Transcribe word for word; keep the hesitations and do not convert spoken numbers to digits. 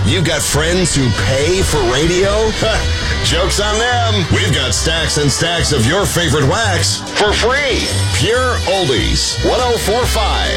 You got friends who pay for radio? Joke's on them. We've got stacks and stacks of your favorite wax for free. Pure Oldies. one oh four point five